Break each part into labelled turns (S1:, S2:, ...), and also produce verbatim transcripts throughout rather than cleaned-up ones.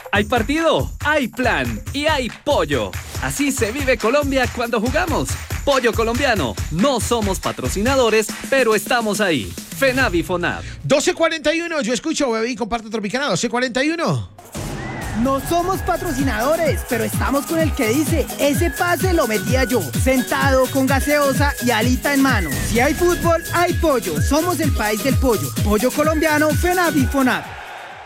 S1: Hay partido, hay plan y hay pollo. Así se vive Colombia cuando jugamos. Pollo colombiano. No somos patrocinadores, pero estamos ahí. FENAV y FONAV.
S2: doce cuarenta y uno, yo escucho, bebé, y comparto Tropicana, doce cuarenta y uno.
S3: No somos patrocinadores, pero estamos con el que dice, ese pase lo metía yo, sentado con gaseosa y alita en mano. Si hay fútbol, hay pollo. Somos el país del pollo. Pollo colombiano, FENAV y FONAV.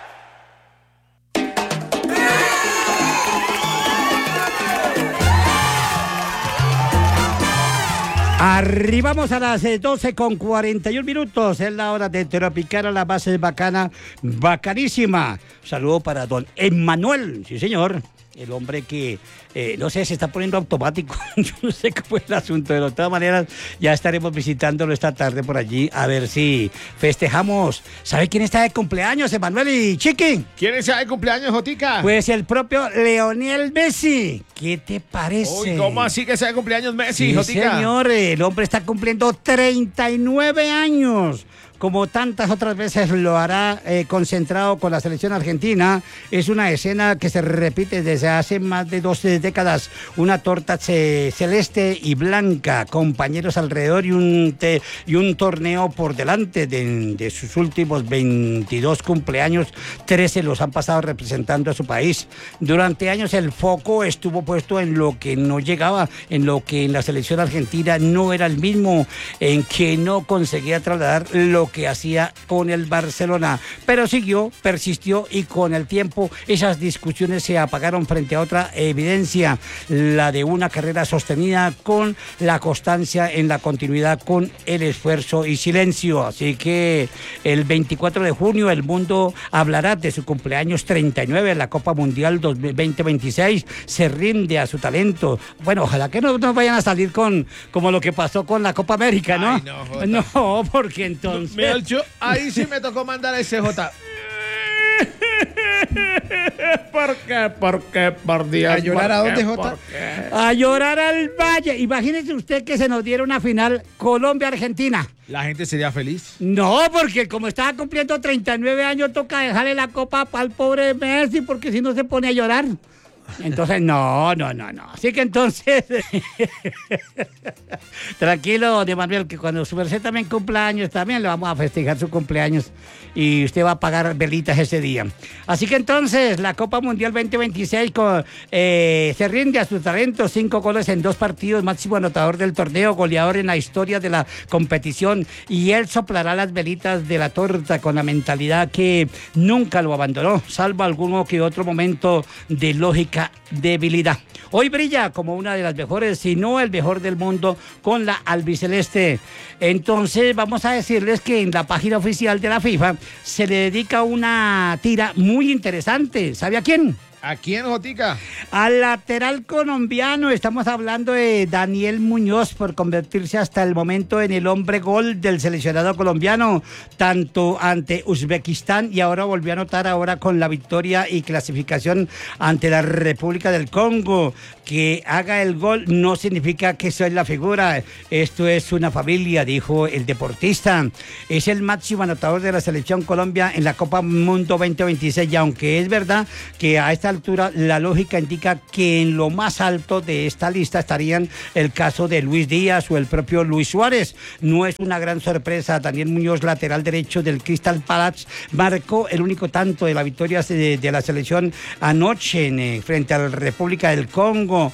S4: Arribamos a las doce con cuarenta y un minutos. Es la hora de Tropicana, la base bacana, bacanísima. Saludo para don Emmanuel, sí señor. El hombre que, eh, no sé, se está poniendo automático. Yo no sé cómo es el asunto, pero de todas maneras ya estaremos visitándolo esta tarde por allí a ver si festejamos. ¿Sabe quién está de cumpleaños, Emmanuel y Chiqui?
S2: ¿Quién está de cumpleaños, Jotica?
S4: Pues el propio Lionel Messi. ¿Qué te parece?
S2: Uy, ¿cómo así que está de cumpleaños Messi,
S4: Sí,
S2: Jotica?
S4: señor, el hombre está cumpliendo treinta y nueve años. Como tantas otras veces lo hará eh, concentrado con la selección argentina. Es una escena que se repite desde hace más de dos décadas. Una torta ce celeste y blanca, compañeros alrededor y un, te y un torneo por delante de, de sus últimos veintidós cumpleaños. trece los han pasado representando a su país. Durante años el foco estuvo puesto en lo que no llegaba, en lo que en la selección argentina no era el mismo, en que no conseguía trasladar lo que hacía con el Barcelona, pero siguió, persistió y con el tiempo esas discusiones se apagaron frente a otra evidencia, la de una carrera sostenida con la constancia en la continuidad, con el esfuerzo y silencio. Así que el veinticuatro de junio el mundo hablará de su cumpleaños treinta y nueve en la Copa Mundial veinte veintiséis, se rinde a su talento. Bueno, ojalá que no nos vayan a salir con como lo que pasó con la Copa América, ¿no?
S2: Ay, no, Jota.
S4: No, porque entonces...
S2: Melcho, ahí sí me tocó mandar a ese J. ¿Por qué? ¿Por qué? Por Dios.
S3: ¿A llorar a dónde, Jota?
S4: A llorar al Valle. Imagínese usted que se nos diera una final Colombia-Argentina.
S2: ¿La gente sería feliz?
S4: No, porque como estaba cumpliendo treinta y nueve años, toca dejarle la copa al pobre Messi, porque si no se pone a llorar. Entonces, no, no, no, no. Así que entonces, tranquilo, don Manuel, que cuando su merced también cumpla años, también le vamos a festejar su cumpleaños y usted va a pagar velitas ese día. Así que entonces, la Copa Mundial veinte veintiséis con, eh, se rinde a su talento, cinco goles en dos partidos, máximo anotador del torneo, goleador en la historia de la competición, y él soplará las velitas de la torta con la mentalidad que nunca lo abandonó, salvo alguno que otro momento de lógica debilidad. Hoy brilla como una de las mejores, si no el mejor del mundo, con la albiceleste. Entonces vamos a decirles que en la página oficial de la FIFA se le dedica una tira muy interesante. ¿Sabe a quién?
S2: ¿A quién, Jotica?
S4: Al lateral colombiano, estamos hablando de Daniel Muñoz, por convertirse hasta el momento en el hombre gol del seleccionado colombiano, tanto ante Uzbekistán y ahora volvió a anotar ahora con la victoria y clasificación ante la República del Congo. Que haga el gol no significa que soy la figura, esto es una familia, dijo el deportista. Es el máximo anotador de la selección Colombia en la Copa Mundo veinte veintiséis, y aunque es verdad que a esta altura la lógica indica que en lo más alto de esta lista estarían el caso de Luis Díaz o el propio Luis Suárez. No es una gran sorpresa. Daniel Muñoz, lateral derecho del Crystal Palace, marcó el único tanto de la victoria de, de la selección anoche en, eh, frente a la República del Congo,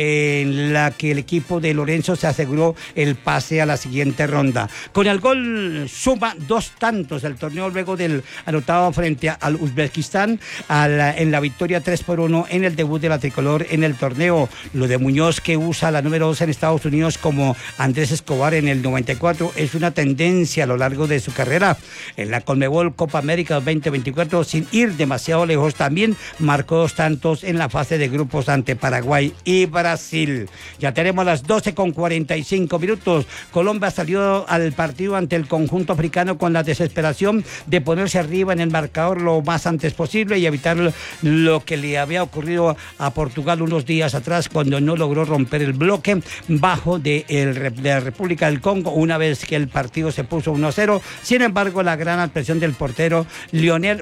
S4: en la que el equipo de Lorenzo se aseguró el pase a la siguiente ronda. Con el gol suma dos tantos el torneo luego del anotado frente al Uzbekistán a la, en la victoria tres por uno en el debut de la tricolor en el torneo. Lo de Muñoz, que usa la número dos en Estados Unidos como Andrés Escobar en el noventa y cuatro, es una tendencia a lo largo de su carrera. En la Conmebol Copa América veinte veinticuatro, sin ir demasiado lejos, también marcó dos tantos en la fase de grupos ante Paraguay y Brasil. Ya tenemos las doce con cuarenta y cinco minutos. Colombia salió al partido ante el conjunto africano con la desesperación de ponerse arriba en el marcador lo más antes posible y evitar lo que que le había ocurrido a Portugal unos días atrás cuando no logró romper el bloque bajo de, el, de la República del Congo una vez que el partido se puso uno a cero. Sin embargo, la gran actuación del portero Lionel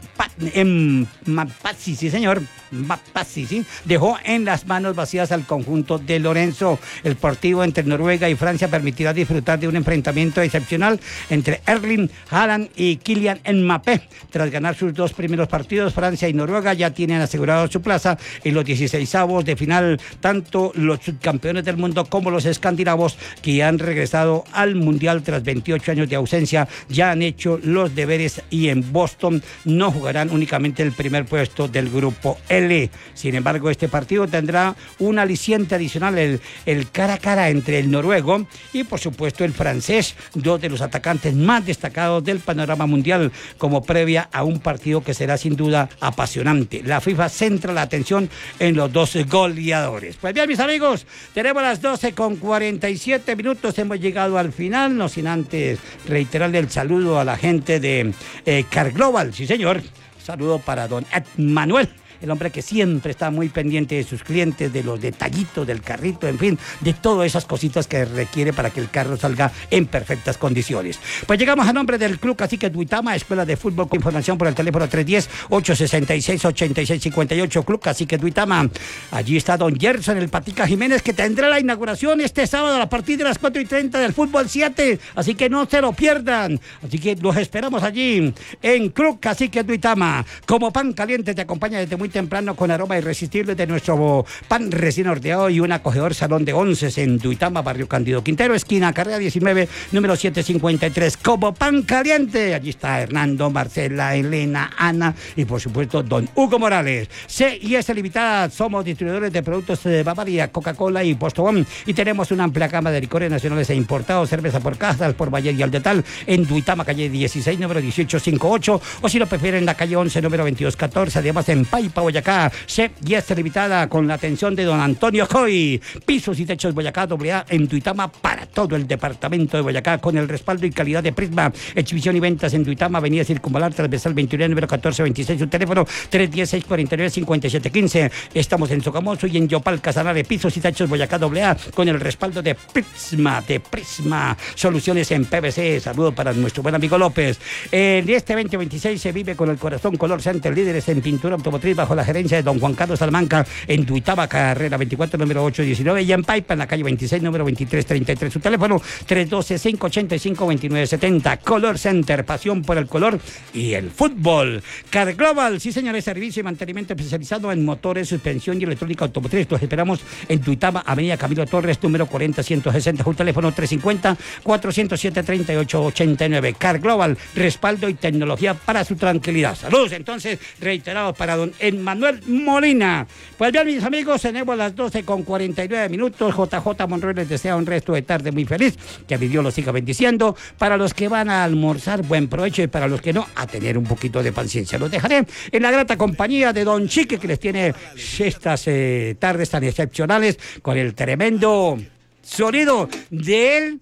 S4: Mpassi, sí señor, Mpassi, ¿sí? dejó en las manos vacías al conjunto de Lorenzo. El partido entre Noruega y Francia permitirá disfrutar de un enfrentamiento excepcional entre Erling Haaland y Kylian Mbappé. Tras ganar sus dos primeros partidos, Francia y Noruega ya tienen asegurado su plaza en los dieciseisavos de final, tanto los subcampeones del mundo como los escandinavos que han regresado al Mundial tras veintiocho años de ausencia, ya han hecho los deberes y en Boston no jugarán únicamente el primer puesto del grupo L. Sin embargo, este partido tendrá un aliciente adicional, el, el cara a cara entre el noruego y por supuesto el francés, dos de los atacantes más destacados del panorama mundial, como previa a un partido que será sin duda apasionante. La FIFA centra la atención en los dos goleadores. Pues bien, mis amigos, tenemos las doce con cuarenta y siete minutos, hemos llegado al final, no sin antes reiterarle el saludo a la gente de eh, Car Global, sí señor, saludo para don Ed Manuel, el hombre que siempre está muy pendiente de sus clientes, de los detallitos del carrito, en fin, de todas esas cositas que requiere para que el carro salga en perfectas condiciones. Pues llegamos a nombre del Club Cacique Duitama, Escuela de Fútbol, con información por el teléfono tres uno cero, ocho seis seis, ocho seis cinco ocho, Club Cacique Duitama. Allí está don Gerson, el Patica Jiménez, que tendrá la inauguración este sábado a partir de las cuatro y treinta del Fútbol siete, así que no se lo pierdan. Así que los esperamos allí en Club Cacique Duitama. Como pan caliente te acompaña desde muy temprano con aroma irresistible de nuestro pan recién horneado y un acogedor salón de onces en Duitama, barrio Cándido Quintero, esquina Carrera diecinueve, número setecientos cincuenta y tres. Como pan caliente, allí está Hernando, Marcela, Elena, Ana y por supuesto don Hugo Morales. C y S Limitada, somos distribuidores de productos de Bavaria, Coca-Cola y Postobón, y tenemos una amplia gama de licores nacionales e importados, cerveza por cajas, por Bayer y al Detal, en Duitama, calle dieciséis, número dieciocho cincuenta y ocho, o si lo prefieren en la calle once, número veintidós catorce, además en Paipa, Boyacá, C y S Limitada, con la atención de don Antonio Coy, pisos y techos Boyacá, doble A en Duitama para todo el departamento de Boyacá, con el respaldo y calidad de Prisma, exhibición y ventas en Duitama, avenida Circunvalar, transversal veintiuno, número catorce veintiséis, su teléfono tres uno cero, seis cuatro nueve, cinco siete uno cinco. Estamos en Sogamoso y en Yopal, Casanare, pisos y techos Boyacá, doble A, con el respaldo de Prisma, de Prisma, soluciones en P V C. Saludo para nuestro buen amigo López. En este veinte veintiséis se vive con el corazón. Color Center, líderes en pintura automotriz bajo la gerencia de don Juan Carlos Salamanca, en Duitama, carrera veinticuatro, número ocho diecinueve, y en Paipa, en la calle veintiséis, número veintitrés treinta y tres. Su teléfono tres uno dos, cinco ocho cinco, dos nueve siete cero. Color Center, pasión por el color y el fútbol. Car Global, sí señores, servicio y mantenimiento especializado en motores, suspensión y electrónica automotriz. Los esperamos en Duitama, avenida Camilo Torres, número cuarenta ciento sesenta, su teléfono tres cinco cero, cuatro cero siete, tres ocho ocho nueve. Car Global, respaldo y tecnología para su tranquilidad. Saludos entonces reiterados para don Emmanuel Molina. Pues bien, mis amigos, tenemos las doce con cuarenta y nueve minutos. J J Monroy les desea un resto de tarde muy feliz, que mi Dios los siga bendiciendo. Para los que van a almorzar, buen provecho, y para los que no, a tener un poquito de paciencia. Los dejaré en la grata compañía de don Chique, que les tiene estas eh, tardes tan excepcionales con el tremendo sonido del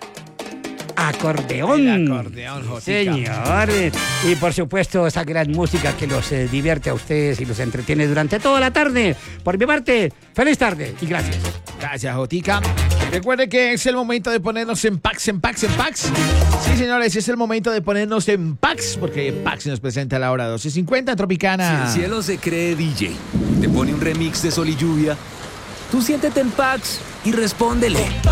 S4: acordeón.
S2: El acordeón, Jotica.
S4: Señores. Y por supuesto esa gran música que los eh, divierte a ustedes y los entretiene durante toda la tarde. Por mi parte, feliz tarde y gracias.
S2: Gracias, Jotica. Recuerde que es el momento de ponernos en packs, en packs, en packs. Sí, señores, es el momento de ponernos en packs, porque Pax nos presenta a la hora doce cincuenta Tropicana.
S5: Si el cielo se cree D J, te pone un remix de Sol y Lluvia, tú siéntete en Pax y respóndele.